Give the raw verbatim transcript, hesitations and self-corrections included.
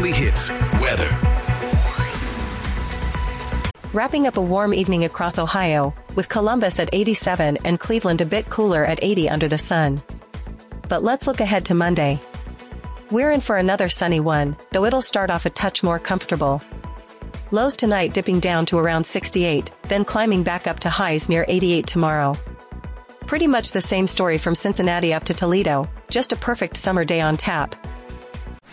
Weekly Hits weather. Wrapping up a warm evening across Ohio, with Columbus at eighty-seven and Cleveland a bit cooler at eighty under the sun. But let's look ahead to Monday. We're in for another sunny one, though it'll start off a touch more comfortable. Lows tonight dipping down to around sixty-eight, then climbing back up to highs near eighty-eight tomorrow. Pretty much the same story from Cincinnati up to Toledo, just a perfect summer day on tap.